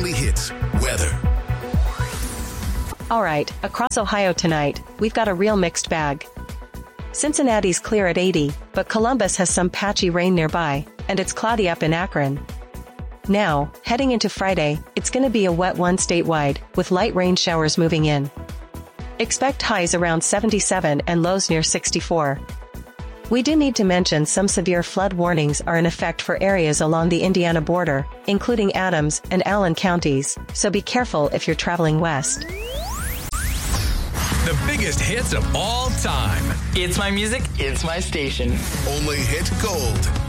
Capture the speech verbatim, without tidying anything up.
Weekly Hits weather. All right, across Ohio tonight, we've got a real mixed bag. Cincinnati's clear at eighty, but Columbus has some patchy rain nearby, and it's cloudy up in Akron. Now, heading into Friday, it's going to be a wet one statewide, with light rain showers moving in. Expect highs around seventy-seven and lows near sixty-four. We do need to mention some severe flood warnings are in effect for areas along the Indiana border, including Adams and Allen counties, so be careful if you're traveling west. The biggest hits of all time. It's my music, it's my station. Only hit gold.